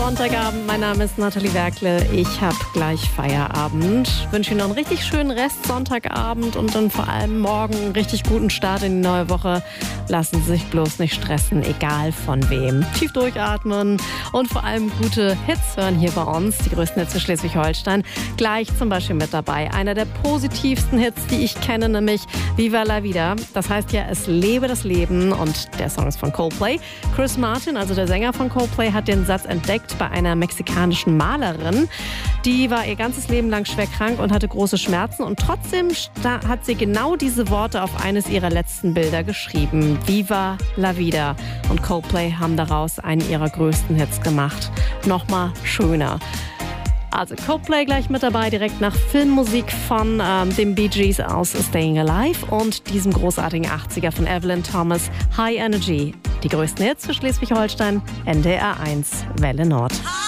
Sonntagabend. Mein Name ist Nathalie Werkle. Ich habe gleich Feierabend. Wünsche Ihnen noch einen richtig schönen Rest Sonntagabend und dann vor allem morgen einen richtig guten Start in die neue Woche. Lassen Sie sich bloß nicht stressen, egal von wem. Tief durchatmen und vor allem gute Hits hören hier bei uns. Die größten Hits für Schleswig-Holstein. Gleich zum Beispiel mit dabei. Einer der positivsten Hits, die ich kenne, nämlich Viva la Vida. Das heißt ja, es lebe das Leben, und der Song ist von Coldplay. Chris Martin, also der Sänger von Coldplay, hat den Satz entdeckt bei einer mexikanischen Malerin. Die war ihr ganzes Leben lang schwer krank und hatte große Schmerzen, und trotzdem hat sie genau diese Worte auf eines ihrer letzten Bilder geschrieben. Viva la Vida. Und Coldplay haben daraus einen ihrer größten Hits gemacht. Nochmal schöner. Also Coldplay gleich mit dabei, direkt nach Filmmusik von den Bee Gees aus Staying Alive und diesem großartigen 80er von Evelyn Thomas, High Energy. Die größten Hits für Schleswig-Holstein, NDR 1, Welle Nord.